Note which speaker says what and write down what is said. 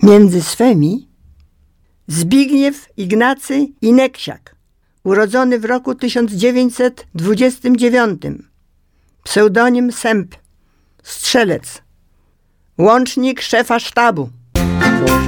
Speaker 1: Między swymi Zbigniew Ignacy Ineksiak, urodzony w roku 1929, pseudonim Sęp, strzelec, łącznik szefa sztabu.